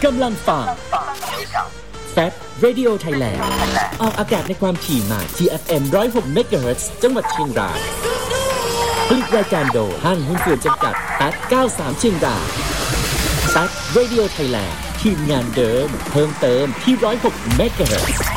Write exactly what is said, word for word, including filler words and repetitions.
กำลังฟังแฟต Radio Thailand ออกอากาศในความถี่ใหม่ ที เอฟ เอ็ม หนึ่งร้อยหก เมกะเฮิรตซ์ จังหวัดเชียงรายผลิตรายการโดยห้างหุ้นส่วนจำกัดแฟต เก้าสิบสาม เชียงรายแฟต Radio Thailand ทีมงานเดิมเพิ่มเติมที่ หนึ่งร้อยหก เมกะเฮิรตซ์